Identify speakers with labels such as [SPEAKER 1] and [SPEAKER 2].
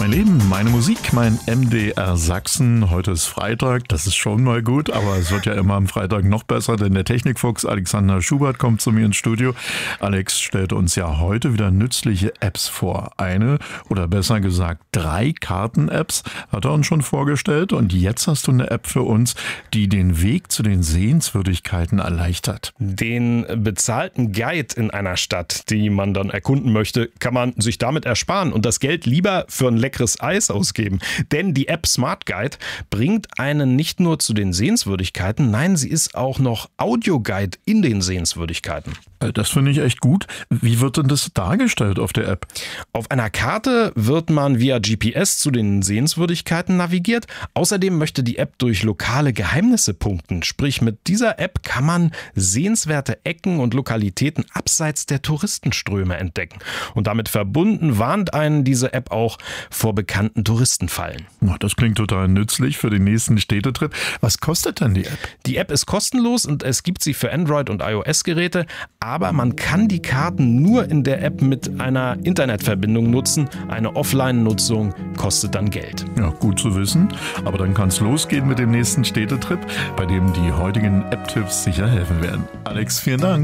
[SPEAKER 1] Mein Leben, meine Musik, mein MDR Sachsen. Heute ist Freitag, das ist schon mal gut, aber es wird ja immer am Freitag noch besser, denn der Technikfuchs Alexander Schubert kommt zu mir ins Studio. Alex stellt uns ja heute wieder nützliche Apps vor. Eine oder besser gesagt 3 Karten-Apps hat er uns schon vorgestellt und jetzt hast du eine App für uns, die den Weg zu den Sehenswürdigkeiten erleichtert.
[SPEAKER 2] Den bezahlten Guide in einer Stadt, die man dann erkunden möchte, kann man sich damit ersparen und das Geld lieber für ein leckeres Eis ausgeben. Denn die App Smart Guide bringt einen nicht nur zu den Sehenswürdigkeiten, nein, sie ist auch noch Audioguide in den Sehenswürdigkeiten.
[SPEAKER 1] Das finde ich echt gut. Wie wird denn das dargestellt auf der App?
[SPEAKER 2] Auf einer Karte wird man via GPS zu den Sehenswürdigkeiten navigiert. Außerdem möchte die App durch lokale Geheimnisse punkten. Sprich, mit dieser App kann man sehenswerte Ecken und Lokalitäten abseits der Touristenströme entdecken. Und damit verbunden warnt einen diese App auch vor bekannten Touristenfallen.
[SPEAKER 1] Das klingt total nützlich für den nächsten Städtetrip. Was kostet denn die App?
[SPEAKER 2] Die App ist kostenlos und es gibt sie für Android- und iOS-Geräte, aber man kann die Karten nur in der App mit einer Internetverbindung nutzen. Eine Offline-Nutzung kostet dann Geld.
[SPEAKER 1] Ja, gut zu wissen. Aber dann kann es losgehen mit dem nächsten Städtetrip, bei dem die heutigen App-Tipps sicher helfen werden. Alex, vielen Dank.